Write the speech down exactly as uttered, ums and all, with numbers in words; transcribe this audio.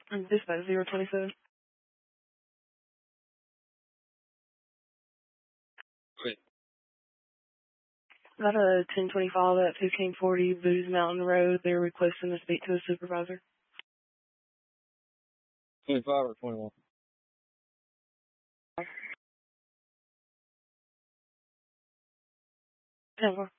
And dispatch zero twenty-seven. Wait. Got a ten twenty-five at fifteen forty Booze Mountain Road. They're requesting to speak to a supervisor. twenty-five or twenty-one? ten